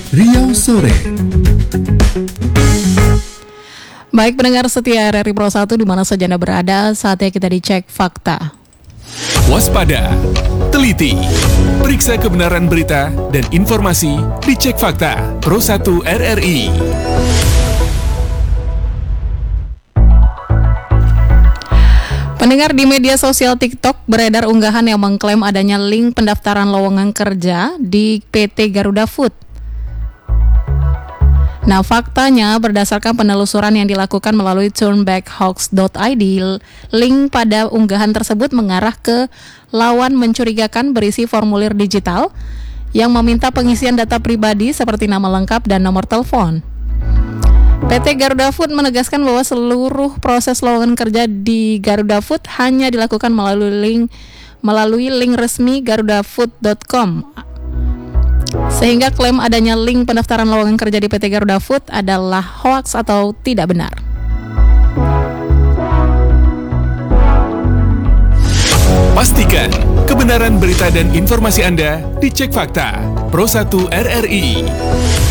Riau Sore. Baik pendengar setia RRI Pro 1 di mana saja Anda berada, saatnya kita dicek fakta. Waspada, teliti, periksa kebenaran berita dan informasi di Cek Fakta Pro 1 RRI. Pendengar, di media sosial TikTok beredar unggahan yang mengklaim adanya link pendaftaran lowongan kerja di PT Garuda Food. Nah, faktanya berdasarkan penelusuran yang dilakukan melalui turnbackhoax.id, link pada unggahan tersebut mengarah ke lawan mencurigakan berisi formulir digital yang meminta pengisian data pribadi seperti nama lengkap dan nomor telepon. PT Garuda Food menegaskan bahwa seluruh proses lowongan kerja di Garuda Food hanya dilakukan melalui link resmi garudafood.com. Sehingga klaim adanya link pendaftaran lowongan kerja di PT Garuda Food adalah hoaks atau tidak benar. Pastikan kebenaran berita dan informasi Anda di Cek Fakta Pro 1 RRI.